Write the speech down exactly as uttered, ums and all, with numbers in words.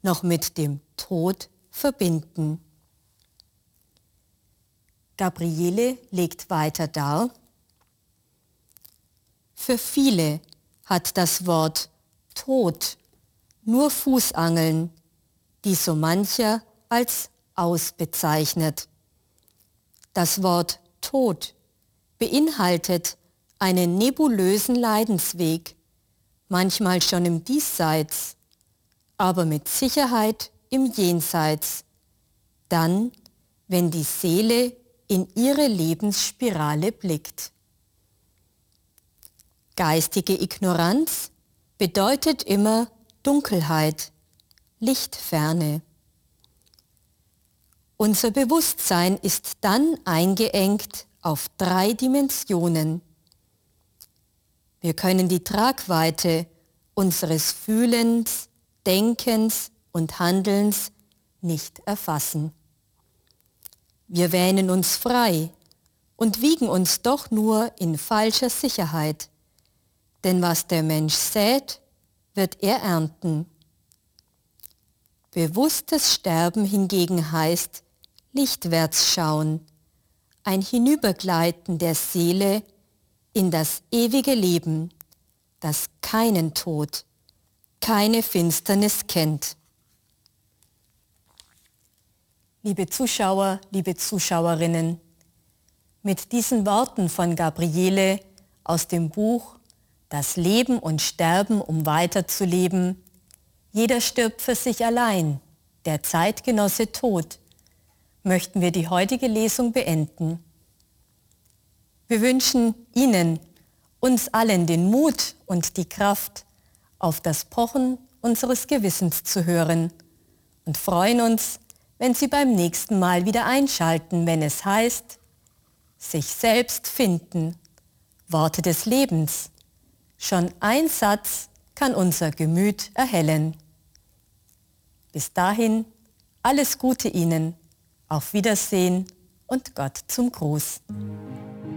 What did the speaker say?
noch mit dem Tod verbinden. Gabriele legt weiter dar: Für viele hat das Wort Tod nur Fußangeln, die so mancher als aus bezeichnet. Das Wort Tod beinhaltet einen nebulösen Leidensweg, manchmal schon im Diesseits, aber mit Sicherheit im Jenseits, dann, wenn die Seele in ihre Lebensspirale blickt. Geistige Ignoranz bedeutet immer Dunkelheit, Lichtferne. Unser Bewusstsein ist dann eingeengt auf drei Dimensionen. Wir können die Tragweite unseres Fühlens, Denkens und Handelns nicht erfassen. Wir wähnen uns frei und wiegen uns doch nur in falscher Sicherheit, denn was der Mensch sät, wird er ernten. Bewusstes Sterben hingegen heißt lichtwärts schauen, ein Hinübergleiten der Seele in das ewige Leben, das keinen Tod, keine Finsternis kennt. Liebe Zuschauer, liebe Zuschauerinnen, mit diesen Worten von Gabriele aus dem Buch Das Leben und Sterben, um weiterzuleben, jeder stirbt für sich allein, der Zeitgenosse tot, möchten wir die heutige Lesung beenden. Wir wünschen Ihnen, uns allen den Mut und die Kraft, auf das Pochen unseres Gewissens zu hören und freuen uns, wenn Sie beim nächsten Mal wieder einschalten, wenn es heißt, sich selbst finden, Worte des Lebens. Schon ein Satz kann unser Gemüt erhellen. Bis dahin, alles Gute Ihnen, auf Wiedersehen und Gott zum Gruß.